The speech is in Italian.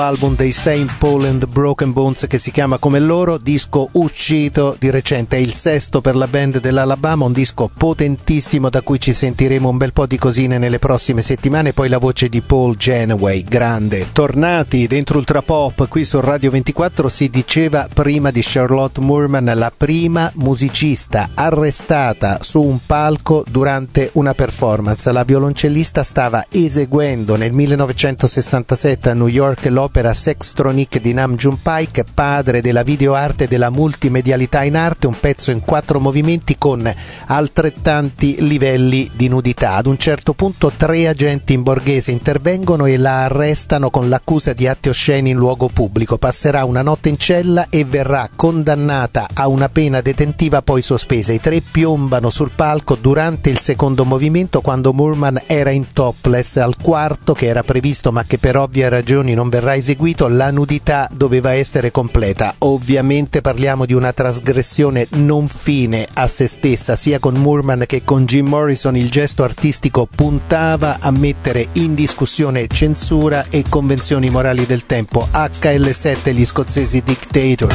album dei St. Paul and the Broken Bones che si chiama come loro, disco uscito di recente, è il sesto per la band dell'Alabama, un disco potentissimo da cui ci sentiremo un bel po' di cosine nelle prossime settimane. Poi la voce di Paul Genoway, grande. Tornati dentro Ultra Pop qui su Radio 24, si diceva prima di Charlotte Moorman, la prima musicista arrestata su un palco durante una performance. La violoncellista stava eseguendo nel 1967 a New York l'opera Sextronic di Nam June Paik, padre della videoarte e della multimedialità in arte, un pezzo in 4 movimenti con altrettanti livelli di nudità. Ad un certo punto 3 agenti in borghese intervengono e la arrestano con l'accusa di atti osceni in luogo pubblico. Passerà una notte in cella e verrà condannata a una pena detentiva poi sospesa. I 3 piombano sul palco durante il secondo movimento, quando Moorman era in topless. Al quarto, che era previsto ma che per ovvie ragioni non verrà eseguito, la nudità doveva essere completa. Ovviamente parliamo di una trasgressione non fine a se stessa. Sia con Moorman che con Jim Morrison il gesto artistico puntava a mettere in discussione censura e convenzioni morali del tempo. HL7, gli scozzesi Dictator.